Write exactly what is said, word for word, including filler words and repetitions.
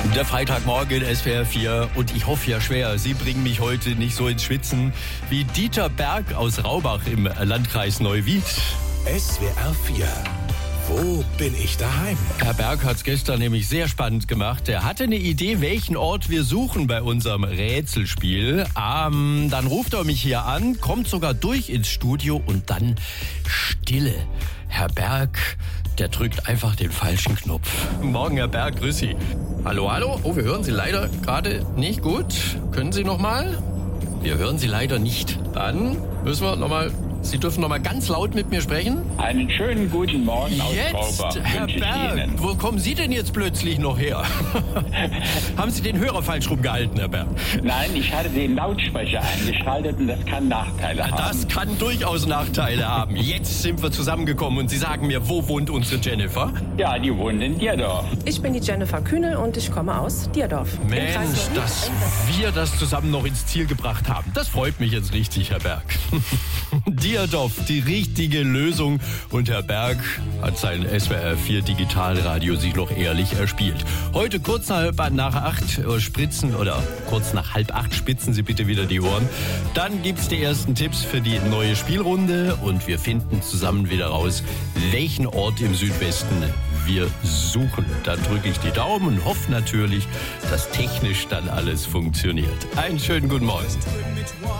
Der Freitagmorgen S W R vier und ich hoffe ja schwer, Sie bringen mich heute nicht so ins Schwitzen wie Dieter Berg aus Raubach im Landkreis Neuwied. S W R vier. Wo bin ich daheim? Herr Berg hat es gestern nämlich sehr spannend gemacht. Er hatte eine Idee, welchen Ort wir suchen bei unserem Rätselspiel. Ähm, dann ruft er mich hier an, kommt sogar durch ins Studio und dann Stille. Herr Berg, der drückt einfach den falschen Knopf. Guten Morgen, Herr Berg, grüß Sie. Hallo, hallo. Oh, wir hören Sie leider gerade nicht gut. Können Sie noch mal? Wir hören Sie leider nicht. Dann müssen wir noch mal... Sie dürfen noch mal ganz laut mit mir sprechen. Einen schönen guten Morgen aus Jetzt, Raubach Herr wünsche ich Berg, Ihnen. wo kommen Sie denn jetzt plötzlich noch her? Haben Sie den Hörer falsch rumgehalten, Herr Berg? Nein, ich hatte den Lautsprecher eingeschaltet und das kann Nachteile haben. Das kann durchaus Nachteile haben. Jetzt sind wir zusammengekommen und Sie sagen mir, wo wohnt unsere Jennifer? Ja, die wohnen in Dierdorf. Ich bin die Jennifer Kühnel und ich komme aus Dierdorf. Im Mensch, Kreis Neuwied. dass wir das zusammen noch ins Ziel gebracht haben. Das freut mich jetzt richtig, Herr Berg. Dierdorf, die richtige Lösung. Und Herr Berg hat sein S W R vier Digitalradio sich noch ehrlich erspielt. Heute kurz nach, nach acht äh, spritzen oder kurz nach halb acht spitzen Sie bitte wieder die Ohren. Dann gibt's die ersten Tipps für die neue Spielrunde und wir finden zusammen wieder raus, welchen Ort im Südwesten wir suchen. Dann drücke ich die Daumen und hoffe natürlich, dass technisch dann alles funktioniert. Einen schönen guten Morgen.